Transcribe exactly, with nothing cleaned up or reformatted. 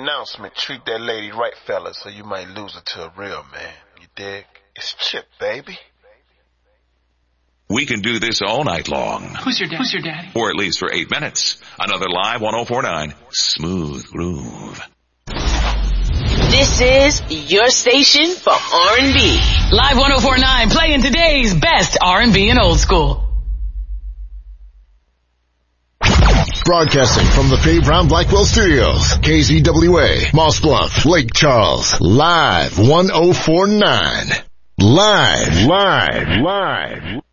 announcement. Treat that lady right, fellas, or you might lose her to a real man. You dig? It's Chip, baby. We can do this all night long. Who's your dad? Who's your daddy? Or at least for eight minutes. Another live one oh four point nine Smooth Groove. This is your station for R and B. Live one oh four point nine, playing today's best R and B and old school. Broadcasting from the Faye Brown Blackwell Studios, K Z W A, Moss Bluff, Lake Charles, live one oh four point nine. Live, live, live.